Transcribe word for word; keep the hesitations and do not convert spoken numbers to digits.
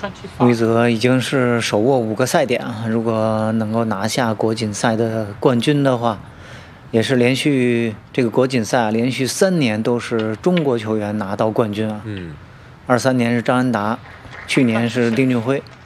魏泽已经是手握五个赛点啊，如果能够拿下国锦赛的冠军的话，也是连续这个国锦赛啊，连续三年都是中国球员拿到冠军啊。 嗯， 二三年是张安达，去年是丁俊晖。